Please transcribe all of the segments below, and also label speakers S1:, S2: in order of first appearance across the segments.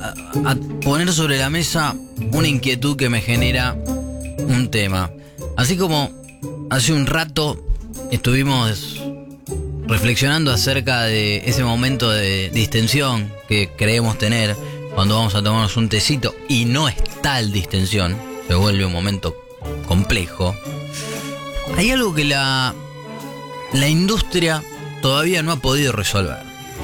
S1: a poner sobre la mesa una inquietud que me genera un tema. Así como hace un rato estuvimos reflexionando acerca de ese momento de distensión que creemos tener cuando vamos a tomarnos un tecito y no es tal distensión, se vuelve un momento complejo. Hay algo que la industria todavía no ha podido resolver.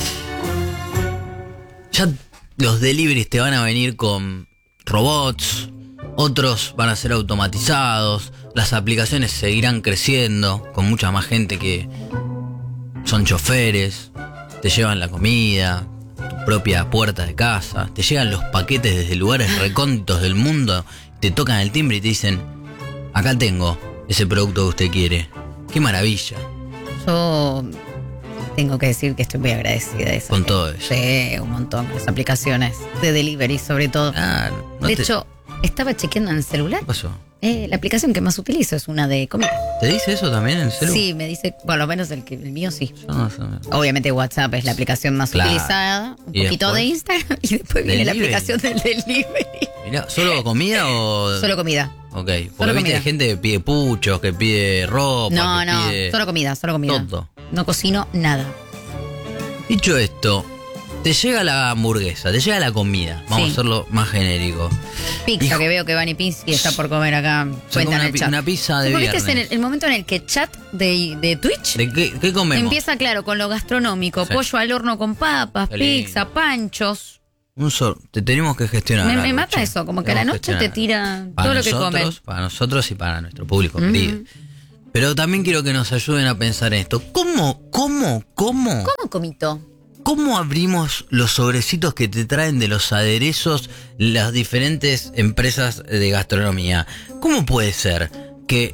S1: Ya los deliveries te van a venir con robots, otros van a ser automatizados, las aplicaciones seguirán creciendo con mucha más gente que son choferes, te llevan la comida, tu propia puerta de casa, te llegan los paquetes desde lugares recónditos del mundo, te tocan el timbre y te dicen, acá tengo ese producto que usted quiere. ¡Qué maravilla!
S2: Yo tengo que decir que estoy muy agradecida de eso.
S1: Con todo eso.
S2: Sí, un montón. Las aplicaciones de delivery, sobre todo. De hecho, estaba chequeando en el celular.
S1: ¿Qué pasó?
S2: La aplicación que más utilizo es una de comida.
S1: ¿Te dice eso también en el celular?
S2: Sí, me dice, por lo menos el mío sí.
S1: Yo no sé.
S2: Obviamente WhatsApp es la aplicación más utilizada. Un poquito de Instagram y después viene la aplicación del delivery.
S1: Mirá, ¿solo comida o...?
S2: Solo comida.
S1: Ok, porque viste, hay gente que pide puchos, que pide ropa,
S2: No,
S1: pide...
S2: solo comida.
S1: Todo.
S2: No cocino nada.
S1: Dicho esto, te llega la hamburguesa, te llega la comida, vamos a hacerlo más genérico.
S2: Pizza, que veo que Vani Pinsky está por comer acá. Cuenta en el chat.
S1: Una pizza de viernes.
S2: Este es el momento en el que chat de Twitch
S1: ¿De qué comemos?
S2: empieza, claro, con lo gastronómico. Sí. Pollo al horno con papas, pizza, panchos.
S1: Te tenemos que gestionar.
S2: Me mata eso, como que a la noche te tira todo lo que comen.
S1: Para nosotros y para nuestro público querido. Pero también quiero que nos ayuden a pensar en esto. ¿Cómo?
S2: ¿Cómo comito?
S1: ¿Cómo abrimos los sobrecitos que te traen de los aderezos las diferentes empresas de gastronomía? ¿Cómo puede ser que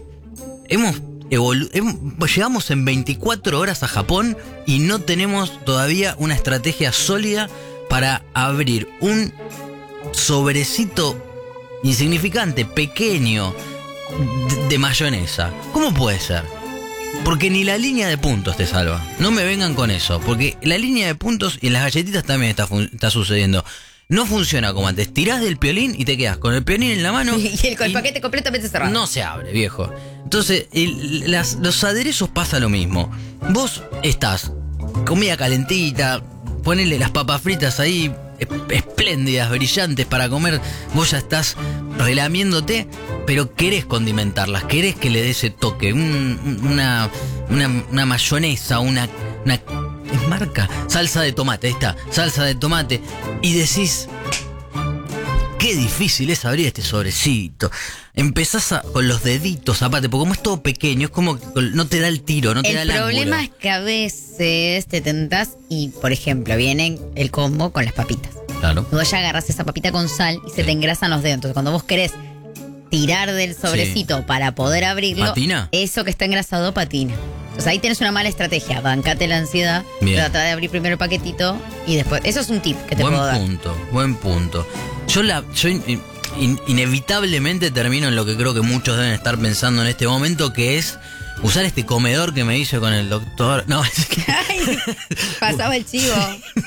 S1: llegamos en 24 horas a Japón y no tenemos todavía una estrategia sólida para abrir un sobrecito insignificante, pequeño, de mayonesa? ¿Cómo puede ser? Porque ni la línea de puntos te salva. No me vengan con eso. Porque la línea de puntos y en las galletitas también está sucediendo. No funciona como antes. Tirás del piolín y te quedas con el piolín en la mano.
S2: Y el paquete completamente cerrado.
S1: No se abre, viejo. Entonces, los aderezos pasa lo mismo. Vos estás, comida calentita, ponele las papas fritas ahí, espléndidas, brillantes para comer. Vos ya estás relamiéndote, pero querés condimentarlas, querés que le dé ese toque, una mayonesa, una es marca, salsa de tomate, ahí está, salsa de tomate, y decís, qué difícil es abrir este sobrecito. Empezás con los deditos, aparte, porque como es todo pequeño, es como que no te da el tiro, no te da el ángulo.
S2: El problema es que a veces te tentás y, por ejemplo, viene el combo con las papitas.
S1: Claro.
S2: Vos ya agarrás esa papita con sal y se te engrasan los dedos. Entonces, cuando vos querés tirar del sobrecito para poder abrirlo,
S1: ¿patina? Eso
S2: que está engrasado patina. Entonces ahí tenés una mala estrategia. Bancate la ansiedad, trata de abrir primero el paquetito y después. Eso es un tip que te puedo dar.
S1: Buen punto. Yo inevitablemente termino en lo que creo que muchos deben estar pensando en este momento, que es usar este comedor que me hice con el doctor. No, es que...
S2: Ay, pasaba el chivo.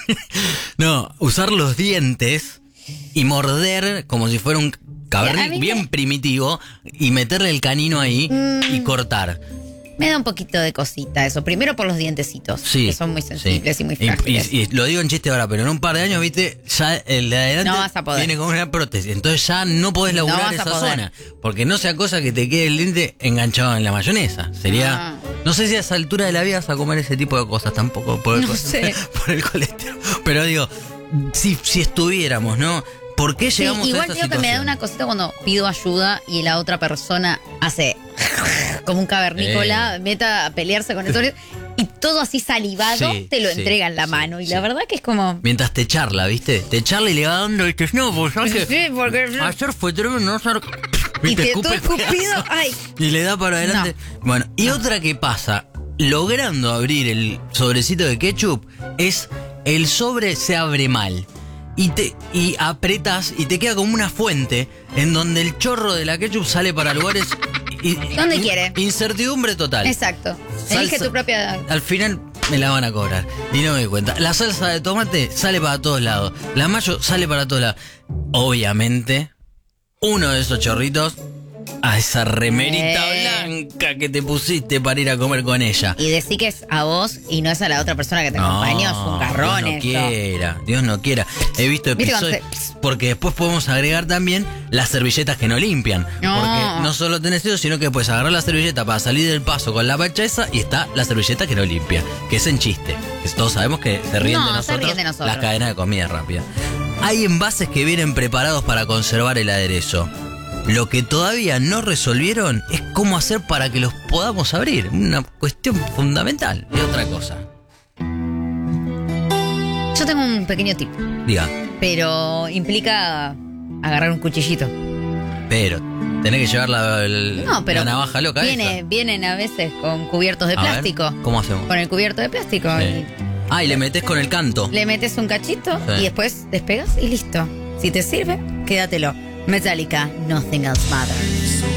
S1: No, usar los dientes y morder como si fuera un cabernet bien primitivo y meterle el canino ahí y cortar.
S2: Me da un poquito de cosita eso. Primero por los dientecitos, que son muy sensibles y muy frágiles.
S1: Y lo digo en chiste ahora, pero en un par de años, viste, ya el de adelante
S2: no vas a poder.
S1: Viene con una prótesis. Entonces ya no podés laburar esa zona. Porque no sea cosa que te quede el diente enganchado en la mayonesa. Sería... No sé si a esa altura de la vida vas a comer ese tipo de cosas tampoco. Por el colesterol. Pero digo, si estuviéramos, ¿no? ¿Por qué llegamos a esta situación?
S2: Igual digo que me da una cosita cuando pido ayuda y la otra persona hace como un cavernícola, meta a pelearse con eso y todo así salivado te lo entrega en la mano. Y la verdad que es como...
S1: Mientras te charla, ¿viste? Te charla y le va dando y te... No, pues porque ayer fue tremendo, no sé...
S2: Y te todo escupido, ay.
S1: Y le da para adelante. No. Bueno, y otra que pasa, logrando abrir el sobrecito de ketchup, es el sobre se abre mal. Y apretas y te queda como una fuente en donde el chorro de la ketchup sale para lugares...
S2: ¿Dónde quiere?
S1: Incertidumbre total.
S2: Exacto. Elige tu propia...
S1: Al final me la van a cobrar. Y no me doy cuenta. La salsa de tomate sale para todos lados. La mayo sale para todos lados. Obviamente, uno de esos chorritos a esa remerita blanca que te pusiste para ir a comer con ella.
S2: Y decí que es a vos y no es a la otra persona que te acompañó. Es un garrón.
S1: Dios no quiera. He visto episodios. Porque después podemos agregar también las servilletas que no limpian. Porque no solo tenés eso, sino que puedes agarrar la servilleta para salir del paso con la pacha esa y está la servilleta que no limpia. Que es en chiste. Que todos sabemos que se ríen de nosotros. Las cadenas de comida rápida. Hay envases que vienen preparados para conservar el aderezo. Lo que todavía no resolvieron es cómo hacer para que los podamos abrir. Una cuestión fundamental. Y otra cosa.
S2: Yo tengo un pequeño tip.
S1: Diga.
S2: Pero implica agarrar un cuchillito.
S1: Pero tenés que llevar la navaja loca.
S2: Vienen a veces con cubiertos de plástico.
S1: Ver, ¿cómo hacemos?
S2: Con el cubierto de plástico.
S1: Sí. Y le metés con el canto.
S2: Le metes un cachito y después despegas y listo. Si te sirve, quédatelo. Metallica, Nothing Else Matters.